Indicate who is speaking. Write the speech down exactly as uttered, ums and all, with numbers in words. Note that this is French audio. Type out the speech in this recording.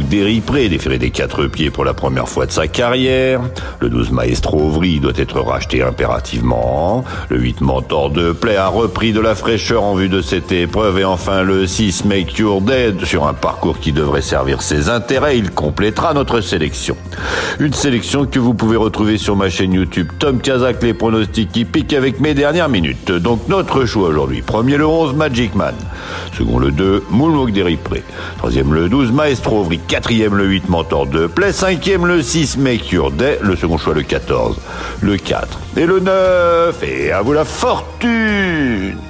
Speaker 1: Déripré, déféré des quatre pieds pour la première fois de sa carrière. Le douze Maestro Ovry doit être racheté impérativement. Le huit Mentor de Play a repris de la fraîcheur en vue de cette épreuve. Et enfin le six Make Your Dead sur un parcours qui devrait servir ses intérêts. Il complétera notre sélection. Une sélection que vous pouvez retrouver sur ma chaîne YouTube Tom Kazak, les pronostics hippiques avec mes dernières minutes. Donc notre choix aujourd'hui. Premier le onze Magic Man. Second le deux Moonwalk Déripré. Troisième le douze Maestro Ovry. Quatrième le huit Mentor de Play. Cinquième le six Make Your Day. Le second choix le quatorze. Le quatre et le neuf. Et à vous la fortune!